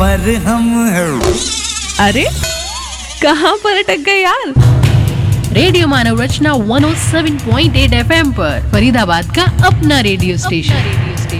पर हम हैं। अरे कहाँ पर अटक गए यार। रेडियो मानव रचना 107.8 FM पर फरीदाबाद का अपना रेडियो स्टेशन।